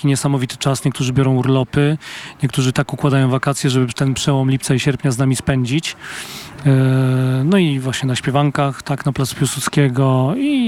taki niesamowity czas. Niektórzy biorą urlopy, niektórzy tak układają wakacje, żeby ten przełom lipca i sierpnia z nami spędzić. No i właśnie na śpiewankach, tak, na Placu Piłsudskiego i